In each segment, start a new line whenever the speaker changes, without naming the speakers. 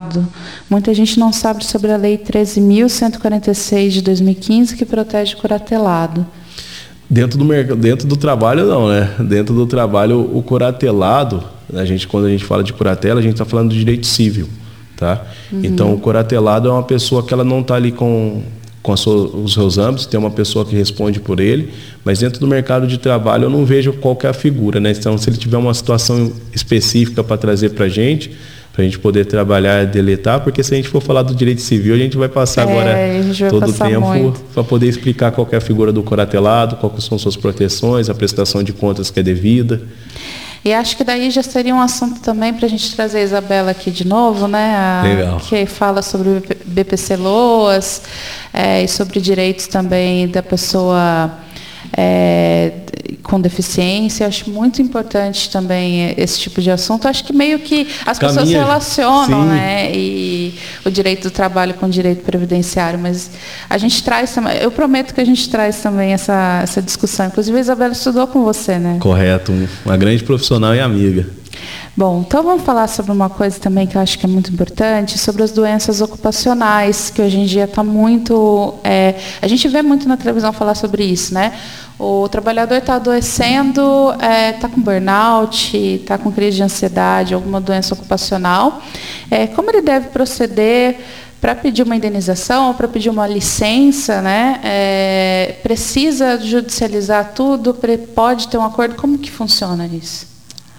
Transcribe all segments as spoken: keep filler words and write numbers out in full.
curatelato. Muita gente não sabe sobre a Lei treze mil cento e quarenta e seis de dois mil e quinze, que protege o curatelado.
Dentro do, mercado, dentro do trabalho, não, né? Dentro do trabalho, o curatelado, a gente, quando a gente fala de curatela, a gente está falando do direito civil, tá? Uhum. Então, o curatelado é uma pessoa que ela não está ali com... com sua, os seus âmbitos, tem uma pessoa que responde por ele, mas dentro do mercado de trabalho eu não vejo qual que é a figura, né? Então, se ele tiver uma situação específica para trazer para a gente, para a gente poder trabalhar e deletar, porque se a gente for falar do direito civil, a gente vai passar é, agora vai todo o tempo para poder explicar qual que é a figura do curatelado, quais são suas proteções, a prestação de contas que é devida.
E acho que daí já seria um assunto também para a gente trazer a Isabela aqui de novo, né? A,
Legal.
Que fala sobre o B P C Loas é, e sobre direitos também da pessoa é, com deficiência. Acho muito importante também esse tipo de assunto. Acho que meio que as Caminha. pessoas se relacionam, Sim. né? E o direito do trabalho com o direito previdenciário, mas a gente traz também, eu prometo que a gente traz também essa, essa discussão. Inclusive a Isabela estudou com você, né?
Correto, uma grande profissional e amiga.
Bom, então vamos falar sobre uma coisa também que eu acho que é muito importante, sobre as doenças ocupacionais, que hoje em dia está muito... É, a gente vê muito na televisão falar sobre isso, né? O trabalhador está adoecendo, está é, tá com burnout, está com crise de ansiedade, alguma doença ocupacional. É, como ele deve proceder para pedir uma indenização, para pedir uma licença, né? É, precisa judicializar tudo, pode ter um acordo? Como que funciona isso?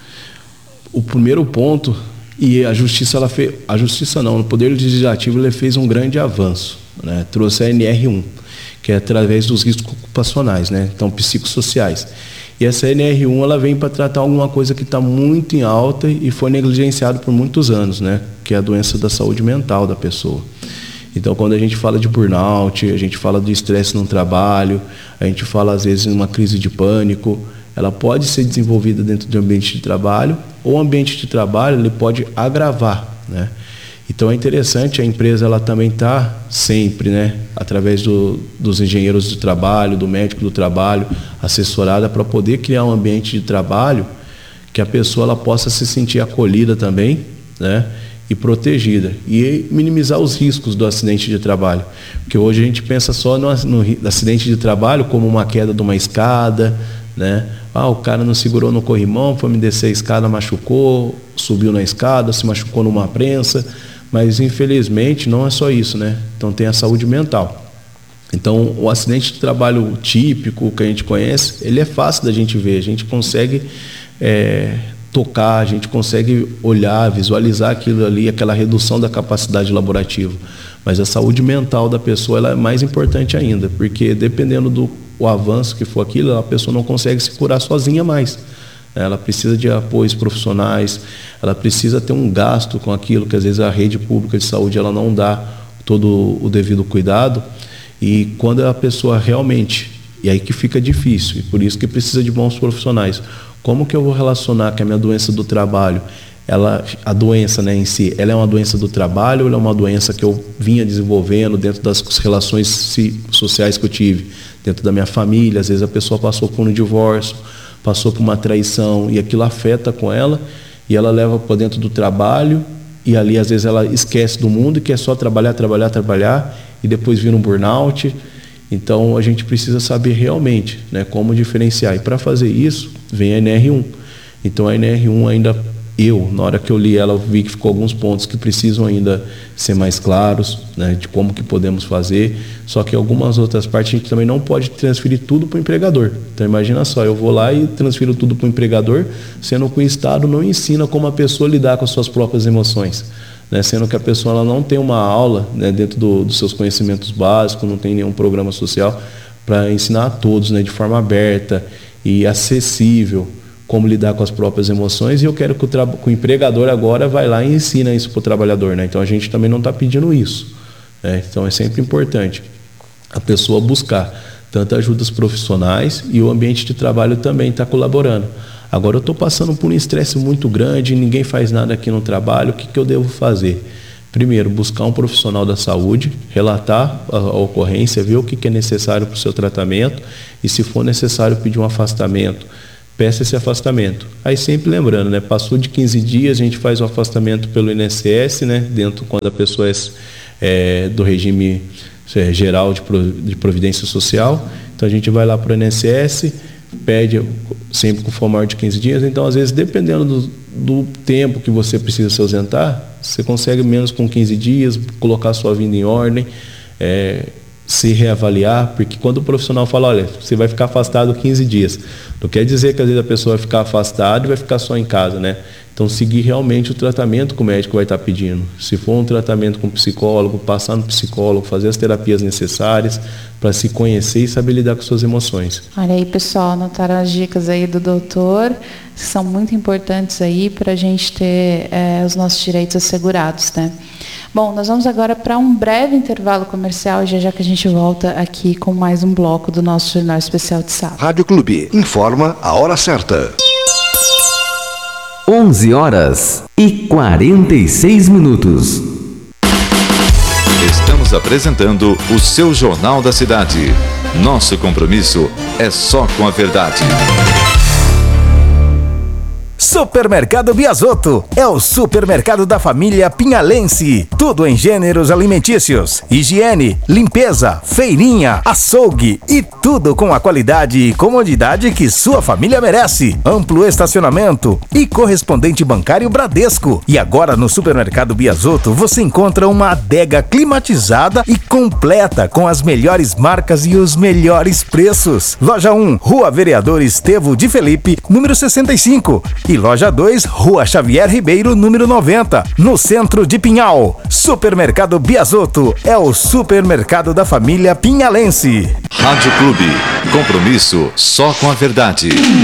O primeiro ponto, e a justiça, ela fez, a justiça não, o Poder Legislativo ele fez um grande avanço, né? Trouxe a N R um, que é através dos riscos ocupacionais, né? Então, psicossociais. E essa N R um ela vem para tratar alguma coisa que está muito em alta e foi negligenciado por muitos anos, né? Que é a doença da saúde mental da pessoa. Então, quando a gente fala de burnout, a gente fala de estresse no trabalho, a gente fala, às vezes, em uma crise de pânico, ela pode ser desenvolvida dentro do ambiente de trabalho, ou o ambiente de trabalho ele pode agravar, né? Então é interessante, a empresa ela também está sempre, né, através do, dos engenheiros de trabalho, do médico do trabalho, assessorada para poder criar um ambiente de trabalho que a pessoa ela possa se sentir acolhida também, né, e protegida, e minimizar os riscos do acidente de trabalho, porque hoje a gente pensa só no, no acidente de trabalho como uma queda de uma escada, né? Ah, o cara não segurou no corrimão, foi me descer a escada, machucou, subiu na escada, se machucou numa prensa, mas infelizmente não é só isso, né? Então tem a saúde mental. Então o acidente de trabalho típico que a gente conhece, ele é fácil da gente ver, a gente consegue é, tocar, a gente consegue olhar, visualizar aquilo ali, aquela redução da capacidade laborativa. Mas a saúde mental da pessoa ela é mais importante ainda, porque dependendo do o avanço que for aquilo, a pessoa não consegue se curar sozinha mais. Ela precisa de apoios profissionais, ela precisa ter um gasto com aquilo que às vezes a rede pública de saúde ela não dá todo o devido cuidado. E quando a pessoa realmente, e aí que fica difícil, e por isso que precisa de bons profissionais. Como que eu vou relacionar que a minha doença do trabalho, ela, a doença, né, em si, ela é uma doença do trabalho ou ela é uma doença que eu vinha desenvolvendo dentro das relações sociais que eu tive, dentro da minha família? Às vezes a pessoa passou por um divórcio, passou por uma traição e aquilo afeta com ela e ela leva para dentro do trabalho e ali às vezes ela esquece do mundo e quer só trabalhar, trabalhar, trabalhar e depois vira um burnout. Então a gente precisa saber realmente, né, como diferenciar, e para fazer isso vem a N R um. Então a N R um ainda, eu, na hora que eu li ela, eu vi que ficou alguns pontos que precisam ainda ser mais claros, né, de como que podemos fazer, só que algumas outras partes a gente também não pode transferir tudo para o empregador. Então imagina só, eu vou lá e transfiro tudo para o empregador, sendo que o Estado não ensina como a pessoa lidar com as suas próprias emoções, né, sendo que a pessoa ela não tem uma aula, né, dentro do, dos seus conhecimentos básicos, não tem nenhum programa social para ensinar a todos, né, de forma aberta e acessível, como lidar com as próprias emoções, e eu quero que o, tra- que o empregador agora vai lá e ensina isso para o trabalhador, né? Então a gente também não está pedindo isso, né? Então é sempre importante a pessoa buscar tanto ajudas profissionais e o ambiente de trabalho também está colaborando. Agora eu estou passando por um estresse muito grande, ninguém faz nada aqui no trabalho, o que, que eu devo fazer? Primeiro, buscar um profissional da saúde, relatar a, a ocorrência, ver o que, que é necessário para o seu tratamento e, se for necessário, pedir um afastamento peça esse afastamento. Aí sempre lembrando, né? Passou de quinze dias, a gente faz o afastamento pelo I N S S, né? Dentro, quando a pessoa é, é do regime é, geral de, de providência social. Então a gente vai lá para o I N S S, pede sempre com for maior de quinze dias. Então, às vezes, dependendo do, do tempo que você precisa se ausentar, você consegue menos com quinze dias, colocar sua vida em ordem, é, se reavaliar, porque quando o profissional fala, olha, você vai ficar afastado quinze dias, não quer dizer que às vezes a pessoa vai ficar afastada e vai ficar só em casa, né? Então, seguir realmente o tratamento que o médico vai estar pedindo. Se for um tratamento com psicólogo, passar no psicólogo, fazer as terapias necessárias para se conhecer e saber lidar com suas emoções.
Olha aí, pessoal, anotaram as dicas aí do doutor, que são muito importantes aí para a gente ter é, os nossos direitos assegurados, né? Bom, nós vamos agora para um breve intervalo comercial, já já que a gente volta aqui com mais um bloco do nosso Jornal Especial de Sábado.
Rádio Clube, informa a hora certa.
onze horas e quarenta e seis minutos.
Estamos apresentando o seu Jornal da Cidade. Nosso compromisso é só com a verdade.
Supermercado Biasotto é o supermercado da família pinhalense. Tudo em gêneros alimentícios, higiene, limpeza, feirinha, açougue e tudo com a qualidade e comodidade que sua família merece. Amplo estacionamento e correspondente bancário Bradesco. E agora no Supermercado Biasotto você encontra uma adega climatizada e completa com as melhores marcas e os melhores preços. Loja um, Rua Vereador Estevo de Felipe, número sessenta e cinco. E Loja dois, Rua Xavier Ribeiro, número noventa, no centro de Pinhal. Supermercado Biasotto é o supermercado da família pinhalense.
Rádio Clube, compromisso só com a verdade.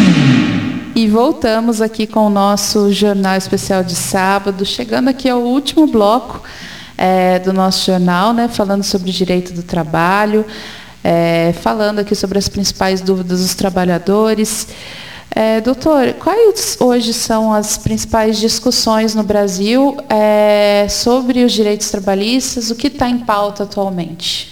E voltamos aqui com o nosso Jornal Especial de Sábado, chegando aqui ao último bloco é, do nosso jornal, né, falando sobre o direito do trabalho, é, falando aqui sobre as principais dúvidas dos trabalhadores. É, doutor, quais hoje são as principais discussões no Brasil é, sobre os direitos trabalhistas? O que está em pauta atualmente?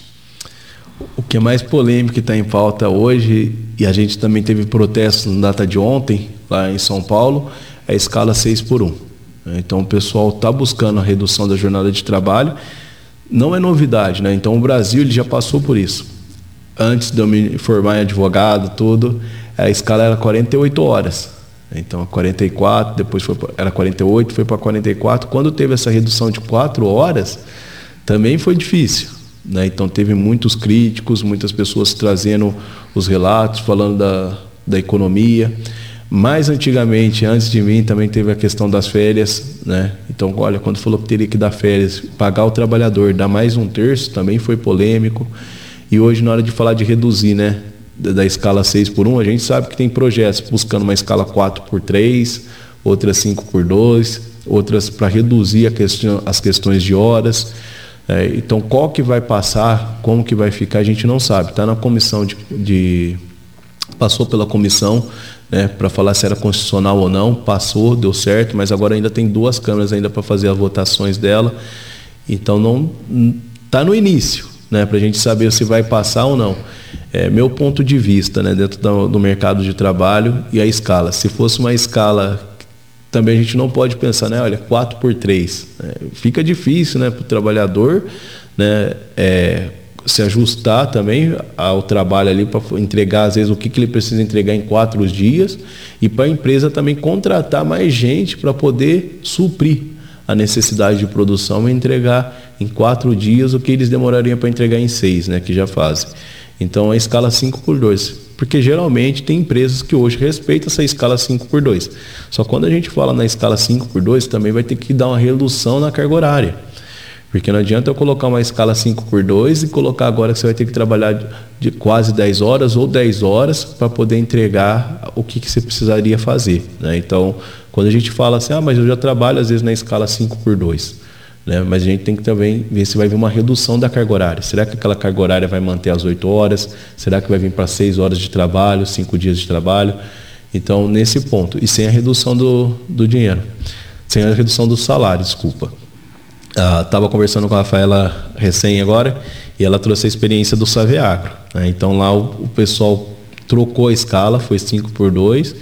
O que é mais polêmico que está em pauta hoje, e a gente também teve protestos na data de ontem, lá em São Paulo, é a escala seis por um. Então o pessoal está buscando a redução da jornada de trabalho. Não é novidade, né? Então o Brasil ele já passou por isso. Antes de eu me formar em advogado, tudo, a escala era quarenta e oito horas. Então, quarenta e quatro, depois foi pra, era quarenta e oito, foi para quarenta e quatro. Quando teve essa redução de quatro horas, também foi difícil, né? Então, teve muitos críticos, muitas pessoas trazendo os relatos, falando da, da economia. Mais antigamente, antes de mim, também teve a questão das férias, né? Então, olha, quando falou que teria que dar férias, pagar o trabalhador, dar mais um terço, também foi polêmico. E hoje, na hora de falar de reduzir, né, da escala seis por um, a gente sabe que tem projetos buscando uma escala quatro por três, outras cinco por dois, outras para reduzir a questão, as questões de horas. É, então, qual que vai passar, como que vai ficar, a gente não sabe. Está na comissão de, de... Passou pela comissão, né, para falar se era constitucional ou não, passou, deu certo, mas agora ainda tem duas câmaras ainda para fazer as votações dela. Então, não está no início, né, para a gente saber se vai passar ou não. É, meu ponto de vista, né, dentro do, do mercado de trabalho e a escala. Se fosse uma escala, também a gente não pode pensar, né, olha, quatro por três. Né, fica difícil, né, para o trabalhador, né, é, se ajustar também ao trabalho ali para entregar, às vezes, o que, que ele precisa entregar em quatro dias, e para a empresa também contratar mais gente para poder suprir a necessidade de produção e entregar em quatro dias o que eles demorariam para entregar em seis, né, que já fazem. Então, a escala cinco por dois, porque geralmente tem empresas que hoje respeitam essa escala cinco por dois. Só quando a gente fala na escala cinco por dois, também vai ter que dar uma redução na carga horária. Porque não adianta eu colocar uma escala cinco por dois e colocar agora que você vai ter que trabalhar de, de quase dez horas ou dez horas para poder entregar o que, que você precisaria fazer, né? Então, quando a gente fala assim, ah, mas eu já trabalho às vezes na escala cinco por dois, né? Mas a gente tem que também ver se vai vir uma redução da carga horária. Será que aquela carga horária vai manter as oito horas? Será que vai vir para seis horas de trabalho, cinco dias de trabalho? Então, nesse ponto. E sem a redução do, do dinheiro. Sem a redução do salário, desculpa. Estava uh, conversando com a Rafaela recém agora, e ela trouxe a experiência do Saveagro, né? Então lá o, o pessoal trocou a escala, foi cinco por dois,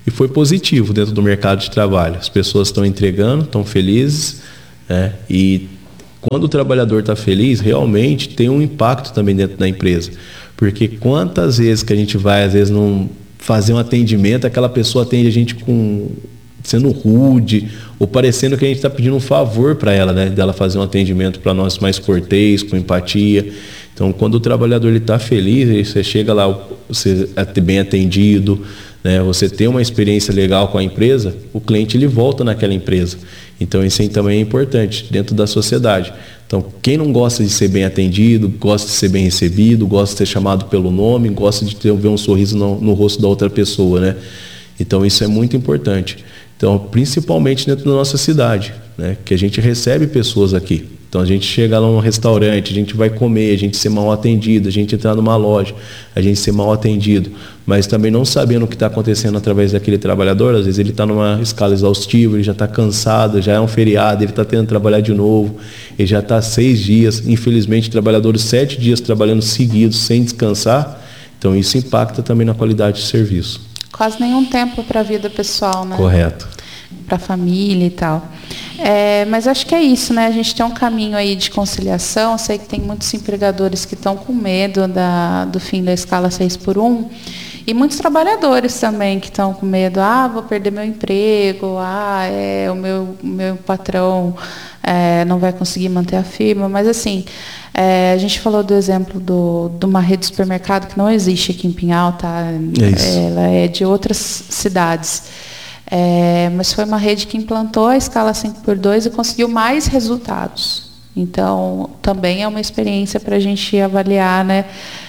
E foi positivo dentro do mercado de trabalho. As pessoas estão entregando, estão felizes, né? E quando o trabalhador está feliz, realmente tem um impacto também dentro da empresa. Porque quantas vezes que a gente vai, às vezes, num, fazer um atendimento, aquela pessoa atende a gente com sendo rude, ou parecendo que a gente está pedindo um favor para ela, né? Dela fazer um atendimento para nós mais cortês, com empatia. Então, quando o trabalhador está feliz, você chega lá, você é bem atendido, né? Você tem uma experiência legal com a empresa, o cliente ele volta naquela empresa. Então, isso aí também é importante dentro da sociedade. Então, quem não gosta de ser bem atendido, gosta de ser bem recebido, gosta de ser chamado pelo nome, gosta de ter, ver um sorriso no, no rosto da outra pessoa, né? Então, isso é muito importante. Então, principalmente dentro da nossa cidade, né? Que a gente recebe pessoas aqui. Então, a gente chega lá num restaurante, a gente vai comer, a gente ser mal atendido, a gente entrar numa loja, a gente ser mal atendido, mas também não sabendo o que está acontecendo através daquele trabalhador. Às vezes ele está numa escala exaustiva, ele já está cansado, já é um feriado, ele está tendo que trabalhar de novo, ele já está seis dias, infelizmente, trabalhadores sete dias trabalhando seguidos, sem descansar. Então, isso impacta também na qualidade de serviço.
Quase nenhum tempo para a vida pessoal, né?
Correto.
Para a família e tal. É, mas acho que é isso, né? A gente tem um caminho aí de conciliação. Eu sei que tem muitos empregadores que estão com medo da, do fim da escala seis por um. E muitos trabalhadores também que estão com medo. Ah, vou perder meu emprego. Ah, é, o meu, meu patrão é, não vai conseguir manter a firma. Mas, assim, é, a gente falou do exemplo do, de uma rede de supermercado que não existe aqui em Pinhal, tá?
É isso.
Ela é de outras cidades. É, mas foi uma rede que implantou a escala cinco por dois e conseguiu mais resultados. Então, também é uma experiência para a gente avaliar, né,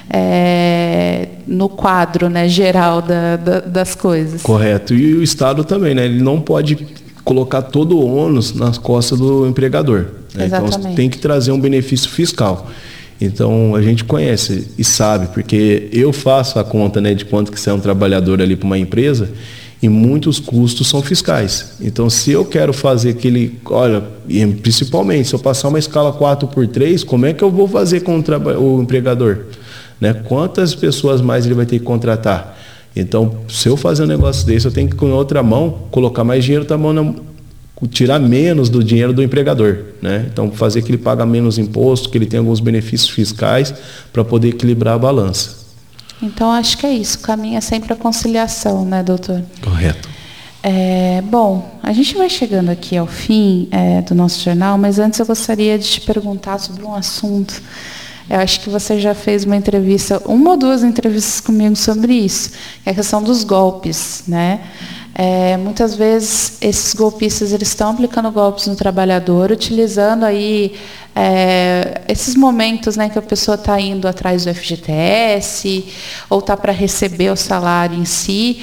é, no quadro, né, geral da, da, das coisas.
Correto. E o Estado também, né? Ele não pode colocar todo o ônus nas costas do empregador, né?
Exatamente.
Então, tem que trazer um benefício fiscal. Então, a gente conhece e sabe, porque eu faço a conta, né, de quanto que sai um trabalhador ali para uma empresa, e muitos custos são fiscais. Então, se eu quero fazer aquele... Olha, e principalmente, se eu passar uma escala quatro por três, como é que eu vou fazer com o, traba- o empregador? Né? Quantas pessoas mais ele vai ter que contratar? Então, se eu fazer um negócio desse, eu tenho que, com outra mão, colocar mais dinheiro da mão na... tirar menos do dinheiro do empregador, né? Então, fazer que ele pague menos imposto, que ele tenha alguns benefícios fiscais para poder equilibrar a balança.
Então, acho que é isso. O caminho é sempre a conciliação, né, doutor?
Correto.
É, bom, a gente vai chegando aqui ao fim é, do nosso jornal, mas antes eu gostaria de te perguntar sobre um assunto. Eu acho que você já fez uma entrevista, uma ou duas entrevistas comigo sobre isso, que é a questão dos golpes, né? É, muitas vezes esses golpistas eles estão aplicando golpes no trabalhador, utilizando aí é, esses momentos, né, que a pessoa está indo atrás do F G T S, ou está para receber o salário em si,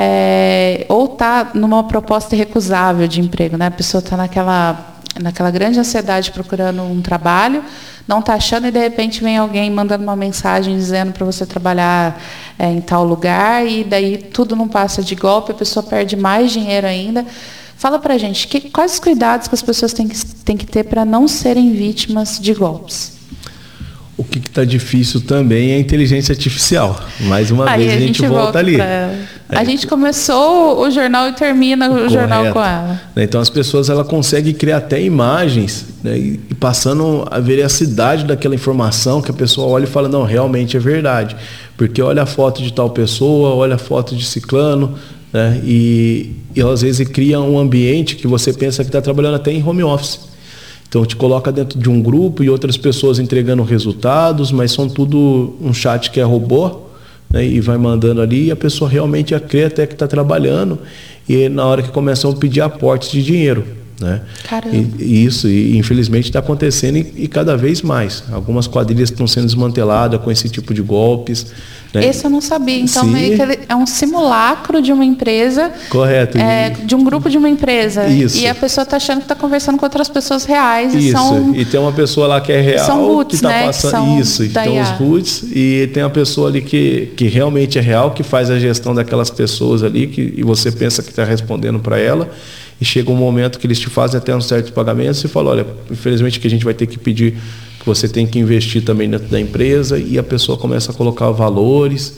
é, ou está numa proposta irrecusável de emprego, né? A pessoa está naquela, naquela grande ansiedade procurando um trabalho, não está achando e de repente vem alguém mandando uma mensagem dizendo para você trabalhar é, em tal lugar e daí tudo não passa de golpe, a pessoa perde mais dinheiro ainda. Fala para a gente, que, quais os cuidados que as pessoas têm que, têm que ter para não serem vítimas de golpes?
O que está difícil também é a inteligência artificial. Mais uma
Aí
vez a gente, a gente volta, volta ali.
Pra... A é. gente começou o jornal e termina o Correto. jornal com ela.
Então as pessoas ela conseguem criar até imagens, né, e, e passando a veracidade daquela informação que a pessoa olha e fala, não, realmente é verdade. Porque olha a foto de tal pessoa, olha a foto de ciclano, né, e, e às vezes cria um ambiente que você pensa que está trabalhando até em home office. Então, te coloca dentro de um grupo e outras pessoas entregando resultados, mas são tudo um chat que é robô, né, e vai mandando ali e a pessoa realmente crê até que está trabalhando e na hora que começam a pedir aportes de dinheiro. Né?
Caramba.
E, isso, e infelizmente está acontecendo e, e cada vez mais. Algumas quadrilhas estão sendo desmanteladas com esse tipo de golpes. Né?
Esse eu não sabia. Então,
Sim.
meio que ele é um simulacro de uma empresa.
Correto.
É, de um grupo de uma empresa.
Isso.
E a pessoa está achando que está conversando com outras pessoas reais.
Isso.
E, são,
e tem uma pessoa lá que é real,
são roots,
que está
né?
passando.
São
Isso, então os roots. E tem uma pessoa ali que, que realmente é real, que faz a gestão daquelas pessoas ali, que, e você pensa que está respondendo para ela. E chega um momento que eles te fazem até um certo pagamento e fala, olha, infelizmente que a gente vai ter que pedir que você tem que investir também dentro da empresa, e a pessoa começa a colocar valores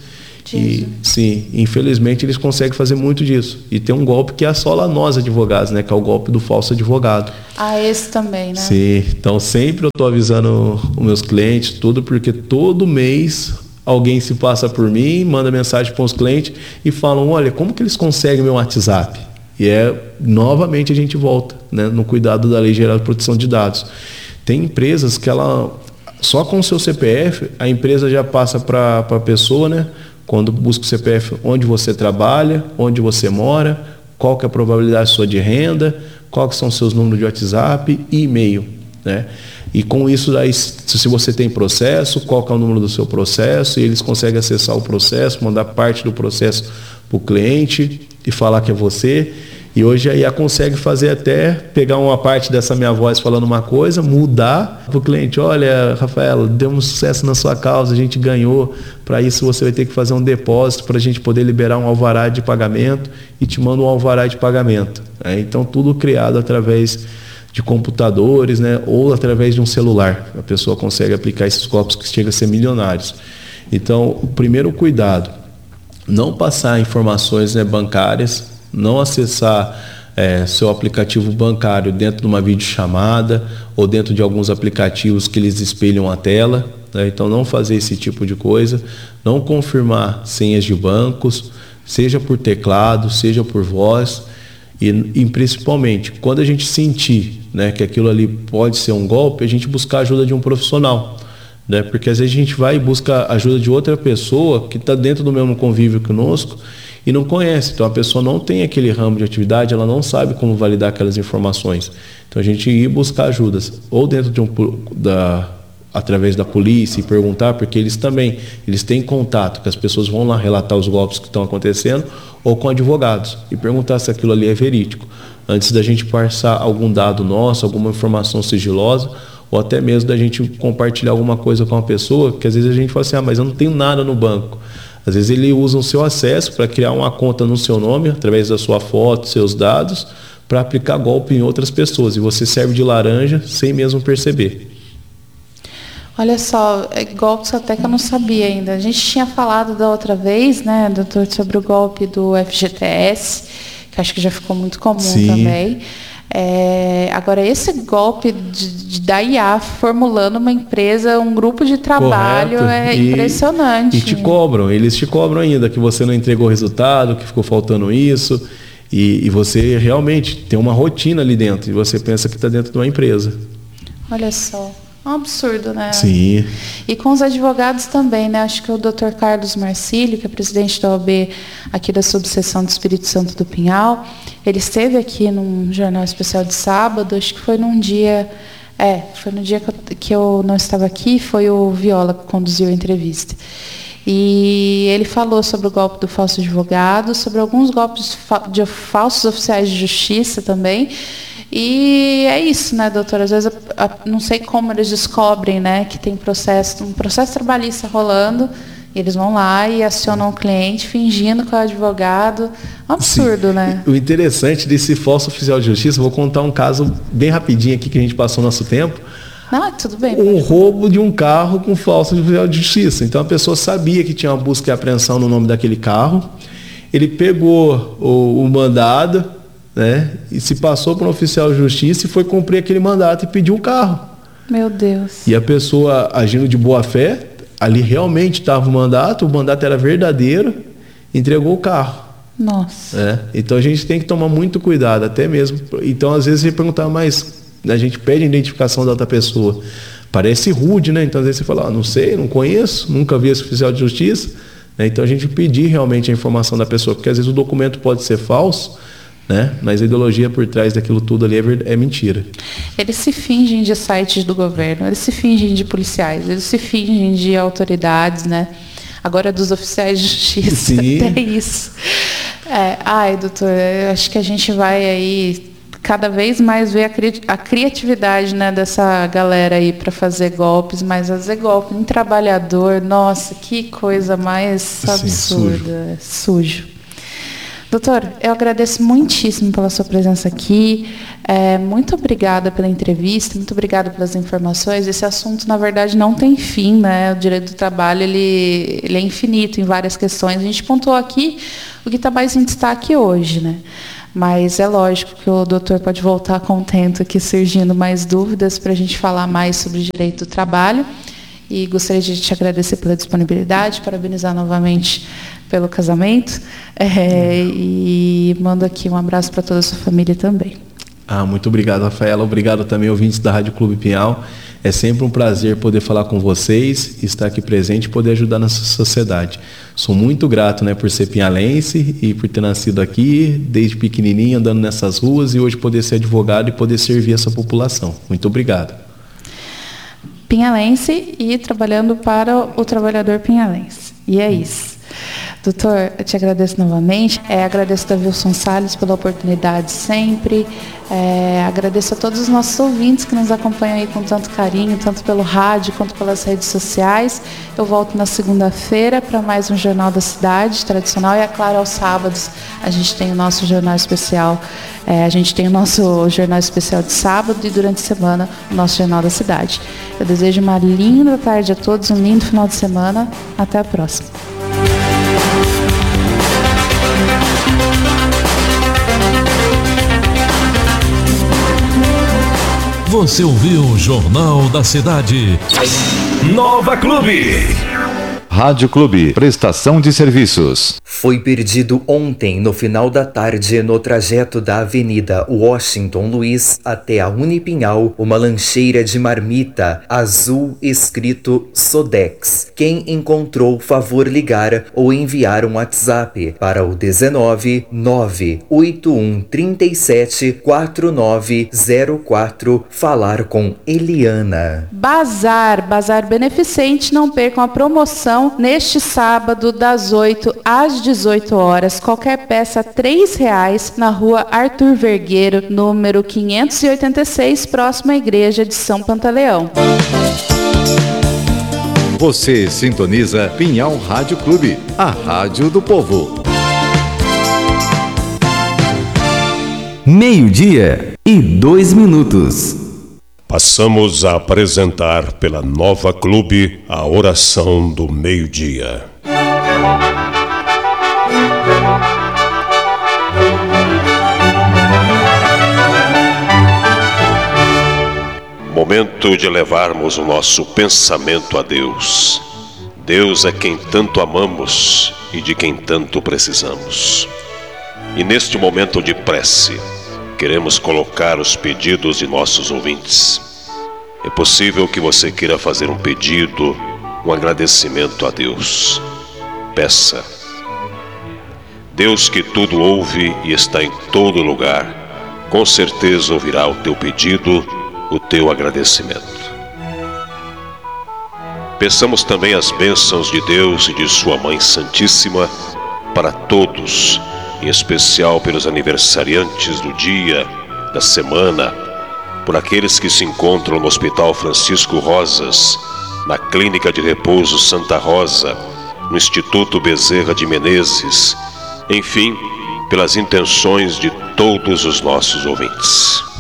E, sim, infelizmente eles conseguem fazer muito disso. E tem um golpe que assola nós advogados, né? Que é o golpe do falso advogado.
Ah, esse também, né?
Sim, então sempre eu estou avisando os meus clientes, tudo, porque todo mês alguém se passa por mim, manda mensagem para os clientes e falam, olha, como que eles conseguem meu WhatsApp? E é, novamente a gente volta, né, no cuidado da Lei Geral de Proteção de Dados. Tem empresas que ela, só com o seu C P F, a empresa já passa para a pessoa, né, quando busca o C P F, onde você trabalha, onde você mora, qual que é a probabilidade sua de renda, quais são os seus números de WhatsApp e e-mail, né? E com isso, aí, se você tem processo, qual que é o número do seu processo, e eles conseguem acessar o processo, mandar parte do processo para o cliente e falar que é você. E hoje a I A consegue fazer até pegar uma parte dessa minha voz falando uma coisa, mudar para o cliente. Olha, Rafaela, demos sucesso na sua causa, a gente ganhou. Para isso você vai ter que fazer um depósito para a gente poder liberar um alvará de pagamento e te manda um alvará de pagamento. É, então tudo criado através de computadores, né, ou através de um celular. A pessoa consegue aplicar esses golpes que chegam a ser milionários. Então, o primeiro cuidado, não passar informações, né, bancárias, não acessar é, seu aplicativo bancário dentro de uma videochamada ou dentro de alguns aplicativos que eles espelham a tela, né? Então, não fazer esse tipo de coisa, não confirmar senhas de bancos, seja por teclado, seja por voz. E, e principalmente, quando a gente sentir, né, que aquilo ali pode ser um golpe, a gente buscar a ajuda de um profissional, né? Porque às vezes a gente vai e busca a ajuda de outra pessoa que está dentro do mesmo convívio conosco e não conhece. Então a pessoa não tem aquele ramo de atividade, ela não sabe como validar aquelas informações. Então a gente ir buscar ajudas, ou dentro de um, da, através da polícia e perguntar, porque eles também eles têm contato, que as pessoas vão lá relatar os golpes que estão acontecendo, ou com advogados, e perguntar se aquilo ali é verídico, antes da gente passar algum dado nosso, alguma informação sigilosa, ou até mesmo da gente compartilhar alguma coisa com uma pessoa, que às vezes a gente fala assim, ah, mas eu não tenho nada no banco. Às vezes ele usa o seu acesso para criar uma conta no seu nome, através da sua foto, seus dados, para aplicar golpe em outras pessoas, e você serve de laranja sem mesmo perceber.
Olha só, é golpes até que eu não sabia ainda. A gente tinha falado da outra vez, né, doutor, sobre o golpe do F G T S, que acho que já ficou muito comum. Sim. Também. É, agora, esse golpe de, de, da I A formulando uma empresa, um grupo de trabalho, correto. É e, impressionante.
E te cobram, eles te cobram ainda que você não entregou o resultado, que ficou faltando isso, e, e você realmente tem uma rotina ali dentro, e você pensa que está dentro de uma empresa.
Olha só. É um absurdo, né?
Sim.
E com os advogados também, né? Acho que o doutor Carlos Marcílio, que é presidente da O A B aqui da subseção do Espírito Santo do Pinhal, ele esteve aqui num jornal especial de sábado, acho que foi num dia, é, foi no dia que eu, que eu não estava aqui, foi o Viola que conduziu a entrevista. E ele falou sobre o golpe do falso advogado, sobre alguns golpes de falsos oficiais de justiça também. E é isso, né, doutora? Às vezes, a, a, não sei como eles descobrem, né, que tem processo, um processo trabalhista rolando, e eles vão lá e acionam o cliente fingindo que é o advogado. Um absurdo, sim, né?
O interessante desse falso oficial de justiça, vou contar um caso bem rapidinho aqui que a gente passou nosso tempo.
Não, tudo bem.
Um roubo de um carro com falso oficial de justiça. Então a pessoa sabia que tinha uma busca e apreensão no nome daquele carro. Ele pegou o, o mandado, né, e se passou para um oficial de justiça e foi cumprir aquele mandato e pediu o carro.
Meu Deus.
E a pessoa agindo de boa fé, ali realmente estava o mandato, o mandato era verdadeiro, entregou o carro.
Nossa.
É, então a gente tem que tomar muito cuidado, até mesmo. Então às vezes você perguntar, mas a gente pede a identificação da outra pessoa. Parece rude, né? Então às vezes você fala, ah, não sei, não conheço, nunca vi esse oficial de justiça. Né? Então a gente pedir realmente a informação da pessoa, porque às vezes o documento pode ser falso, né? Mas a ideologia por trás daquilo tudo ali é, é mentira.
Eles se fingem de sites do governo, eles se fingem de policiais, eles se fingem de autoridades, né? Agora dos oficiais de justiça. Sim. Até isso. É, ai, doutor, eu acho que a gente vai aí cada vez mais ver a, cri- a criatividade, né, dessa galera aí para fazer golpes, mas fazer golpe em trabalhador, nossa, que coisa mais absurda. Sim, sujo. sujo. Doutor, eu agradeço muitíssimo pela sua presença aqui. É, muito obrigada pela entrevista, muito obrigada pelas informações. Esse assunto, na verdade, não tem fim, né? O direito do trabalho ele, ele é infinito em várias questões. A gente pontuou aqui o que está mais em destaque hoje, né? Mas é lógico que o doutor pode voltar com o tempo aqui surgindo mais dúvidas para a gente falar mais sobre o direito do trabalho. E gostaria de te agradecer pela disponibilidade, parabenizar novamente pelo casamento, é, e mando aqui um abraço para toda a sua família também.
Ah, muito obrigado, Rafaela. Obrigado também, ouvintes da Rádio Clube Pinhal. É sempre um prazer poder falar com vocês, estar aqui presente e poder ajudar nossa sociedade. Sou muito grato, né, por ser pinhalense e por ter nascido aqui, desde pequenininho, andando nessas ruas, e hoje poder ser advogado e poder servir essa população. Muito obrigado.
Pinhalense e trabalhando para o trabalhador pinhalense. E é isso. Doutor, eu te agradeço novamente. É, agradeço a Wilson Salles pela oportunidade sempre. É, agradeço a todos os nossos ouvintes que nos acompanham aí com tanto carinho, tanto pelo rádio quanto pelas redes sociais. Eu volto na segunda-feira para mais um Jornal da Cidade tradicional. E, é claro, aos sábados a gente tem o nosso jornal especial. É, a gente tem o nosso jornal especial de sábado e, durante a semana, o nosso Jornal da Cidade. Eu desejo uma linda tarde a todos, um lindo final de semana. Até a próxima.
Você ouviu o Jornal da Cidade.
Nova Clube.
Rádio Clube, prestação de serviços.
Foi perdido ontem, no final da tarde, no trajeto da Avenida Washington Luiz até a Unipinhal, uma lancheira de marmita azul escrito Sodex. Quem encontrou, favor ligar ou enviar um WhatsApp para o dezenove, nove oito um, trinta e sete, quarenta e nove zero quatro. Falar com Eliana.
Bazar, Bazar Beneficente, não percam a promoção neste sábado das oito às dezoito horas. Qualquer peça três reais na rua Arthur Vergueiro, número quinhentos e oitenta e seis, próximo à igreja de São Pantaleão.
Você sintoniza Pinhal Rádio Clube, a rádio do povo.
Meio-dia e dois minutos.
Passamos a apresentar pela Nova Clube a oração do meio-dia. Momento de levarmos o nosso pensamento a Deus. Deus é quem tanto amamos e de quem tanto precisamos. E neste momento de prece, queremos colocar os pedidos de nossos ouvintes. É possível que você queira fazer um pedido, um agradecimento a Deus. Peça. Deus, que tudo ouve e está em todo lugar, com certeza ouvirá o teu pedido, o teu agradecimento. Peçamos também as bênçãos de Deus e de sua Mãe Santíssima para todos, em especial pelos aniversariantes do dia, da semana, por aqueles que se encontram no Hospital Francisco Rosas, na Clínica de Repouso Santa Rosa, no Instituto Bezerra de Menezes, enfim, pelas intenções de todos os nossos ouvintes.